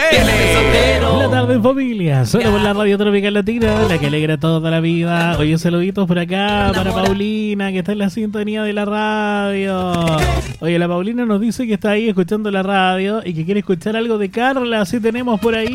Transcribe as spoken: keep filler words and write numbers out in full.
La tarde en familia, solo por la Radio Tropical Latina, la que alegra toda la vida. Oye, saluditos por acá para Paulina, que está en la sintonía de la radio. Oye, la Paulina nos dice que está ahí escuchando la radio y que quiere escuchar algo de Carla, así tenemos por ahí.